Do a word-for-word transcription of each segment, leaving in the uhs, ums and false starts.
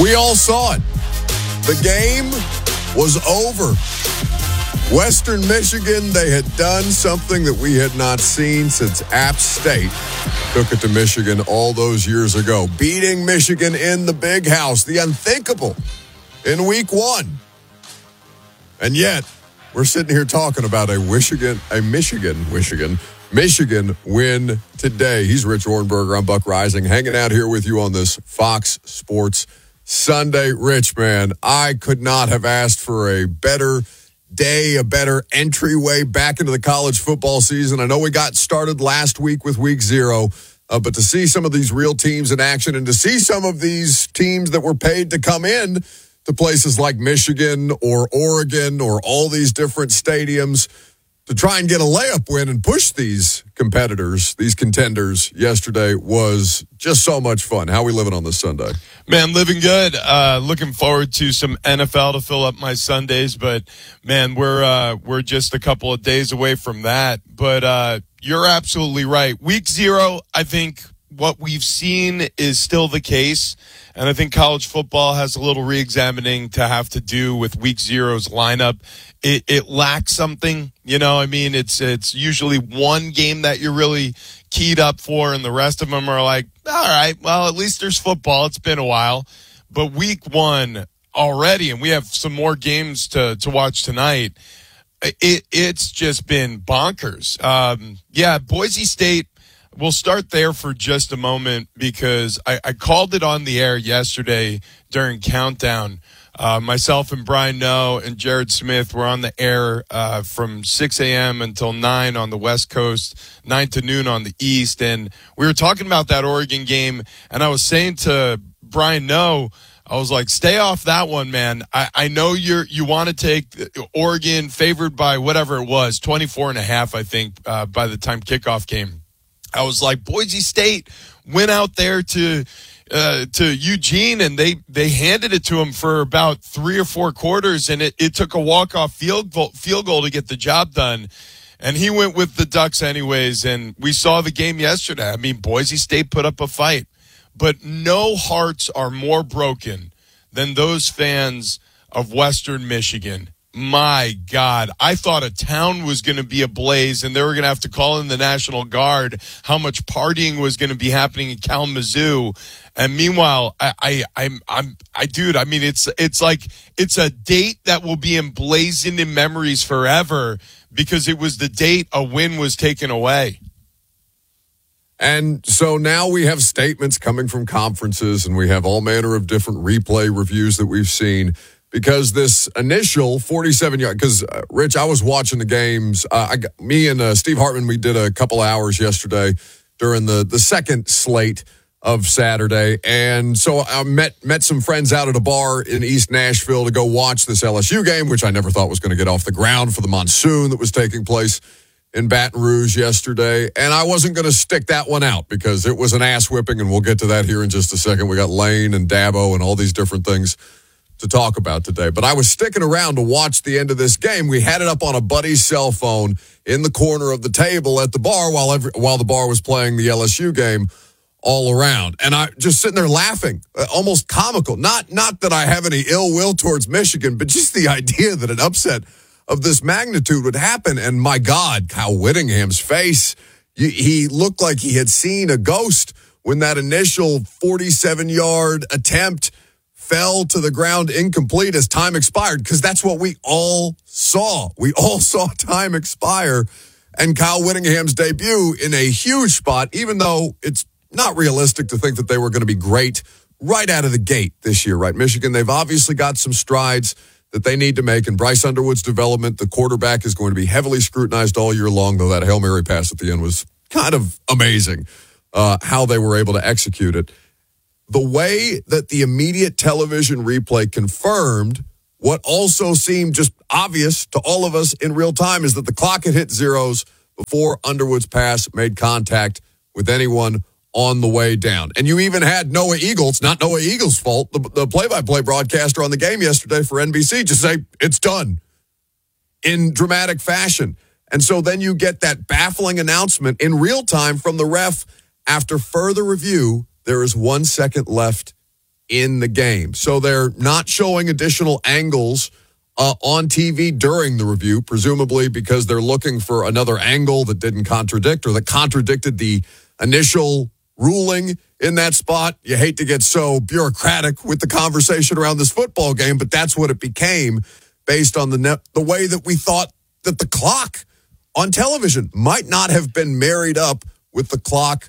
We all saw it. The game was over. Western Michigan, they had done something that we had not seen since App State took it to Michigan all those years ago, beating Michigan in the Big House, the unthinkable, in week one. And yet, we're sitting here talking about a Michigan, a Michigan, Michigan, Michigan win today. He's Rich Orenberger. I'm Buck Rising, hanging out here with you on this Fox Sports Sunday. Rich, man, I could not have asked for a better day, a better entryway back into the college football season. I know we got started last week with week zero, uh, but to see some of these real teams in action and to see some of these teams that were paid to come in to places like Michigan or Oregon or all these different stadiums to try and get a layup win and push these competitors, these contenders yesterday was just so much fun. How are we living on this Sunday? Man, living good. Uh, looking forward to some N F L to fill up my Sundays, but man, we're uh, we're just a couple of days away from that. But uh, you're absolutely right. Week zero, I think what we've seen is still the case, and I think college football has a little re-examining to have to do with week zero's lineup. It, it lacks something, you know. I mean, it's it's usually one game that you're really keyed up for, and the rest of them are like, all right, well, at least there's football. It's been a while. But week one already, and we have some more games to, to watch tonight, it it's just been bonkers. Um, yeah, Boise State, we'll start there for just a moment because I, I called it on the air yesterday during Countdown. Uh, myself and Brian Noe and Jared Smith were on the air uh, from six a.m. until nine on the West Coast, nine to noon on the East. And we were talking about that Oregon game, and I was saying to Brian Noe, I was like, stay off that one, man. I, I know you're, you want to take Oregon favored by whatever it was, twenty-four and a half, I think, uh, by the time kickoff came. I was like, Boise State went out there to uh, to Eugene, and they, they handed it to him for about three or four quarters, and it, it took a walk-off field goal, field goal to get the job done. And he went with the Ducks anyways, and we saw the game yesterday. I mean, Boise State put up a fight. But no hearts are more broken than those fans of Western Michigan. My God, I thought a town was going to be ablaze and they were going to have to call in the National Guard, how much partying was going to be happening in Kalamazoo. And meanwhile, I, I, I'm, I'm, I, dude, I mean, it's, it's like, it's a date that will be emblazoned in memories forever because it was the date a win was taken away. And so now we have statements coming from conferences and we have all manner of different replay reviews that we've seen. Because this initial forty-seven yard, because uh, Rich, I was watching the games. Uh, I got, me and uh, Steve Hartman, we did a couple hours yesterday during the the second slate of Saturday, and so I met met some friends out at a bar in East Nashville to go watch this L S U game, which I never thought was going to get off the ground for the monsoon that was taking place in Baton Rouge yesterday. And I wasn't going to stick that one out because it was an ass whipping, and we'll get to that here in just a second. We got Lane and Dabo and all these different things to talk about today. But I was sticking around to watch the end of this game. We had it up on a buddy's cell phone in the corner of the table at the bar while every, while the bar was playing the L S U game all around. And I just sitting there laughing, uh, almost comical. Not, not that I have any ill will towards Michigan, but just the idea that an upset of this magnitude would happen. And my God, Kyle Whittingham's face, he looked like he had seen a ghost when that initial forty-seven yard attempt fell to the ground incomplete as time expired, because that's what we all saw. We all saw time expire, and Kyle Whittingham's debut in a huge spot, even though it's not realistic to think that they were going to be great right out of the gate this year, right? Michigan, they've obviously got some strides that they need to make, and Bryce Underwood's development, the quarterback, is going to be heavily scrutinized all year long, though that Hail Mary pass at the end was kind of amazing, uh, how they were able to execute it. The way that the immediate television replay confirmed what also seemed just obvious to all of us in real time is that the clock had hit zeros before Underwood's pass made contact with anyone on the way down. And you even had Noah Eagle, it's not Noah Eagle's fault, the, the play-by-play broadcaster on the game yesterday for N B C, just say, it's done, in dramatic fashion. And so then you get that baffling announcement in real time from the ref after further review. There is one second left in the game. So they're not showing additional angles uh, on T V during the review, presumably because they're looking for another angle that didn't contradict or that contradicted the initial ruling in that spot. You hate to get so bureaucratic with the conversation around this football game, but that's what it became based on the net, the way that we thought that the clock on television might not have been married up with the clock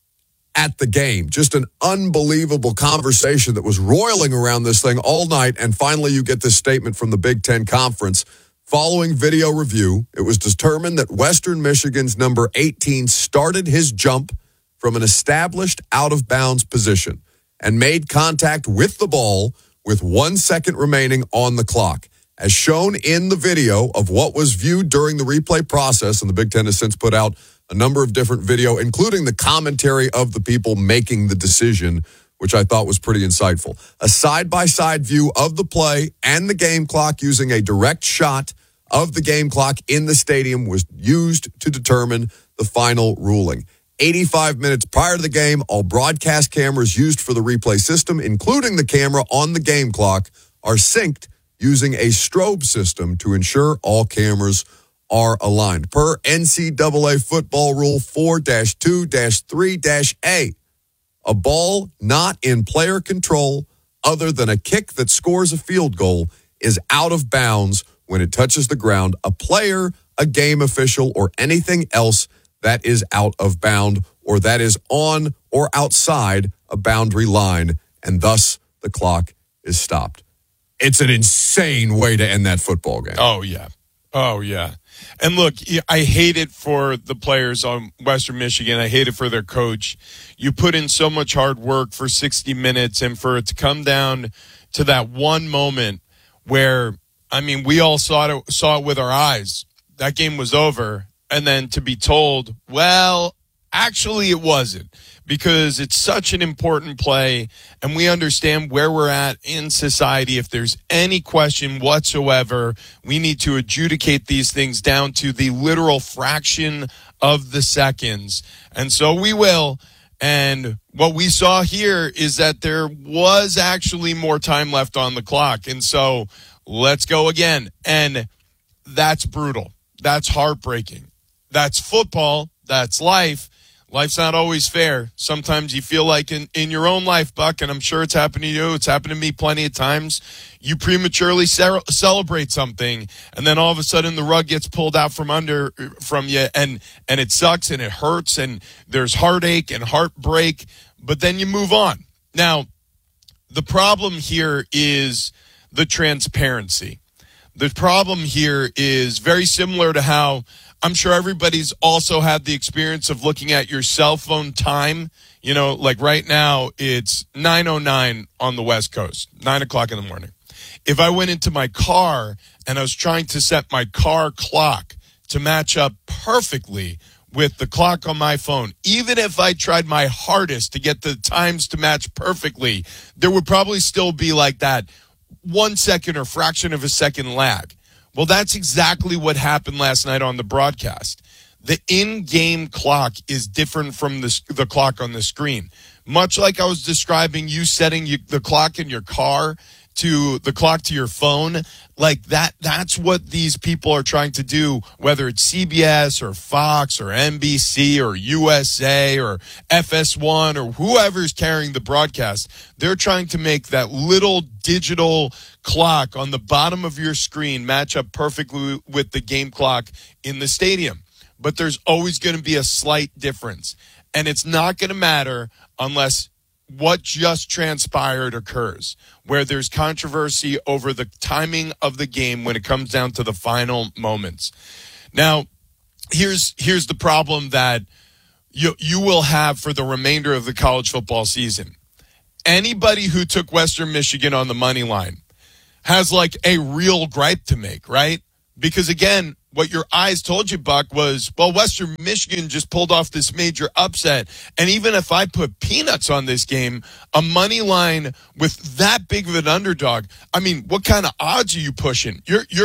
at the game. Just an unbelievable conversation that was roiling around this thing all night, and finally you get this statement from the Big Ten Conference. Following video review, it was determined that Western Michigan's number eighteen started his jump from an established out-of-bounds position and made contact with the ball with one second remaining on the clock. As shown in the video of what was viewed during the replay process, and the Big Ten has since put out a number of different video, including the commentary of the people making the decision, which I thought was pretty insightful. A side-by-side view of the play and the game clock using a direct shot of the game clock in the stadium was used to determine the final ruling. eighty-five minutes prior to the game, all broadcast cameras used for the replay system, including the camera on the game clock, are synced using a strobe system to ensure all cameras are aligned. Per N C double A football rule four dash two dash three dash A, a ball not in player control other than a kick that scores a field goal is out of bounds when it touches the ground. A player, a game official, or anything else that is out of bound or that is on or outside a boundary line, and thus the clock is stopped. It's an insane way to end that football game. Oh, yeah. Oh, yeah. And look, I hate it for the players on Western Michigan. I hate it for their coach. You put in so much hard work for sixty minutes, and for it to come down to that one moment where, I mean, we all saw it, saw it with our eyes. That game was over. And then to be told, well, actually it wasn't, because it's such an important play, and we understand where we're at in society. If there's any question whatsoever, we need to adjudicate these things down to the literal fraction of the seconds. And so we will. And what we saw here is that there was actually more time left on the clock. And so let's go again. And that's brutal. That's heartbreaking. That's football. That's life. Life's not always fair. Sometimes you feel like in, in your own life, Buck, and I'm sure it's happened to you, it's happened to me plenty of times, you prematurely ce- celebrate something, and then all of a sudden the rug gets pulled out from under from you, and, and it sucks, and it hurts, and there's heartache and heartbreak, but then you move on. Now, the problem here is the transparency. The problem here is very similar to how I'm sure everybody's also had the experience of looking at your cell phone time. You know, like right now, it's nine oh nine on the West Coast, nine o'clock in the morning. If I went into my car and I was trying to set my car clock to match up perfectly with the clock on my phone, even if I tried my hardest to get the times to match perfectly, there would probably still be like that one second or fraction of a second lag. Well, that's exactly what happened last night on the broadcast. The in-game clock is different from the, the clock on the screen. Much like I was describing you setting you, the clock in your car to the clock to your phone, like that, that's what these people are trying to do, whether it's C B S or Fox or N B C or U S A or F S one or whoever's carrying the broadcast. They're trying to make that little digital clock on the bottom of your screen match up perfectly with the game clock in the stadium. But there's always going to be a slight difference. And it's not going to matter unless what just transpired occurs, where there's controversy over the timing of the game when it comes down to the final moments. Now, here's here's the problem that you you will have for the remainder of the college football season. Anybody who took Western Michigan on the money line has like a real gripe to make, right? Because again, what your eyes told you, Buck, was, well, Western Michigan just pulled off this major upset. And even if I put peanuts on this game, a money line with that big of an underdog, I mean, what kind of odds are you pushing? You're, you're,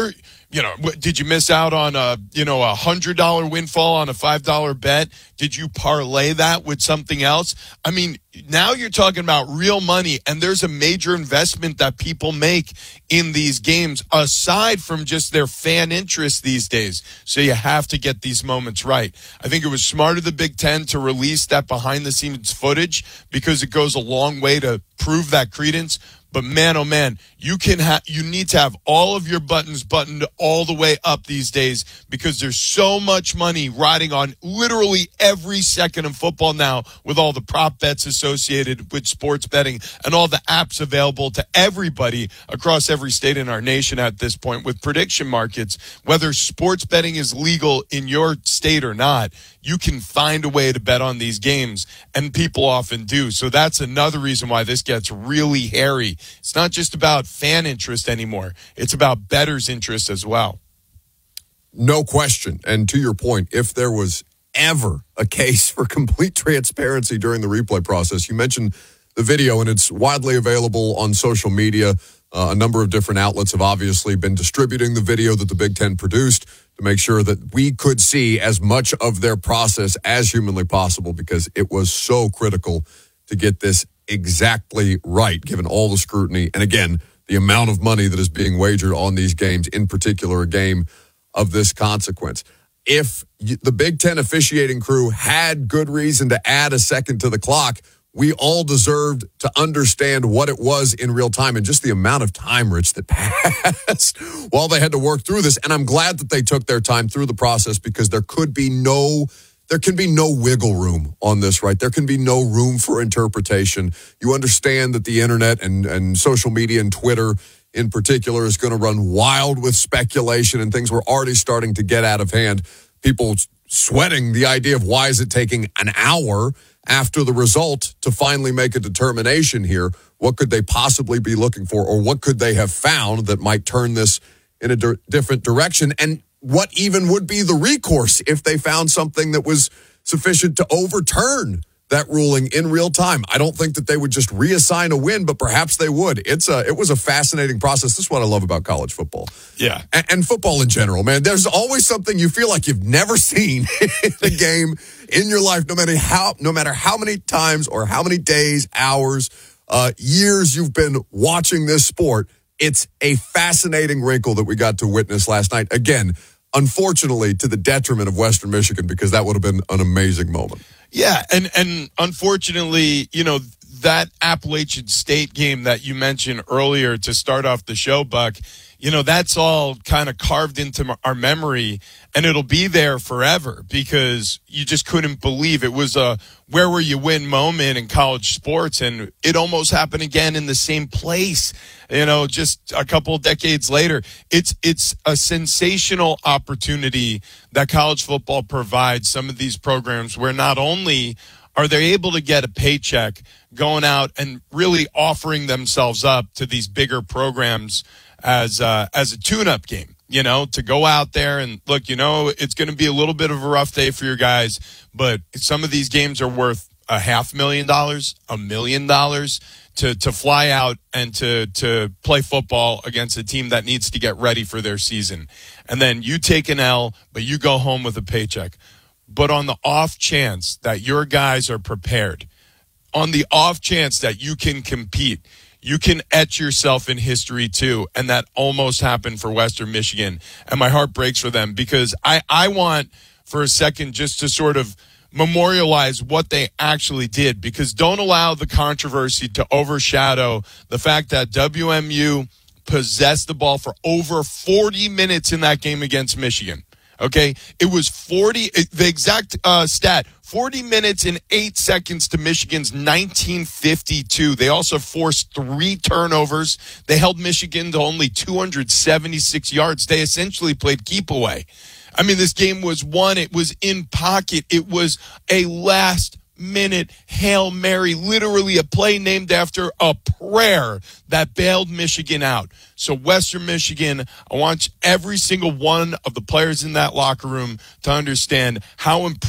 You know, what, did you miss out on a, you know, a hundred dollar windfall on a five dollar bet? Did you parlay that with something else? I mean, now you're talking about real money, and there's a major investment that people make in these games aside from just their fan interest these days. So you have to get these moments right. I think it was smart of the Big Ten to release that behind the scenes footage because it goes a long way to prove that credence. But man, oh man, you can have, you need to have all of your buttons buttoned all the way up these days because there's so much money riding on literally every second of football now with all the prop bets associated with sports betting and all the apps available to everybody across every state in our nation at this point with prediction markets. Whether sports betting is legal in your state or not, you can find a way to bet on these games, and people often do. So that's another reason why this gets really hairy. It's not just about fan interest anymore. It's about bettors' interest as well. No question. And to your point, if there was ever a case for complete transparency during the replay process, you mentioned the video, and it's widely available on social media. Uh, a number of different outlets have obviously been distributing the video that the Big Ten produced to make sure that we could see as much of their process as humanly possible because it was so critical to get this exactly right, given all the scrutiny. And again, the amount of money that is being wagered on these games, in particular a game of this consequence. If the Big Ten officiating crew had good reason to add a second to the clock, we all deserved to understand what it was in real time and just the amount of time, Rich, that passed while they had to work through this. And I'm glad that they took their time through the process because there could be no, there can be no wiggle room on this, right? There can be no room for interpretation. You understand that the internet and, and social media and Twitter in particular is going to run wild with speculation, and things were already starting to get out of hand. People sweating the idea of why is it taking an hour after the result to finally make a determination here. What could they possibly be looking for, or what could they have found that might turn this in a di- different direction? And what even would be the recourse if they found something that was sufficient to overturn that ruling in real time? I don't think that they would just reassign a win, but perhaps they would. It's a, it was a fascinating process. This is what I love about college football. Yeah. And, and football in general, man. There's always something you feel like you've never seen in a game in your life, no matter how, no matter how many times or how many days, hours, uh, years you've been watching this sport. It's a fascinating wrinkle that we got to witness last night. Again, unfortunately, to the detriment of Western Michigan, because that would have been an amazing moment. Yeah, and, and unfortunately, you know, that Appalachian State game that you mentioned earlier to start off the show, Buck, you know, that's all kind of carved into our memory, and it'll be there forever because you just couldn't believe it was a where were you win moment in college sports, and it almost happened again in the same place, you know, just a couple of decades later. It's it's a sensational opportunity that college football provides some of these programs where not only are they able to get a paycheck going out and really offering themselves up to these bigger programs as uh, as a tune-up game, you know, to go out there and look, you know, it's going to be a little bit of a rough day for your guys, but some of these games are worth a half million dollars, a million dollars to to fly out and to to play football against a team that needs to get ready for their season. And then you take an L, but you go home with a paycheck. But on the off chance that your guys are prepared, on the off chance that you can compete, you can etch yourself in history too. And that almost happened for Western Michigan. And my heart breaks for them because I, I want for a second just to sort of memorialize what they actually did, because don't allow the controversy to overshadow the fact that W M U possessed the ball for over forty minutes in that game against Michigan. Okay, it was forty, the exact uh, stat, forty minutes and eight seconds to Michigan's nineteen fifty-two. They also forced three turnovers. They held Michigan to only two hundred seventy-six yards. They essentially played keep away. I mean, this game was won. It was in pocket. It was a last minute Hail Mary, literally a play named after a prayer that bailed Michigan out. So Western Michigan, I want every single one of the players in that locker room to understand how important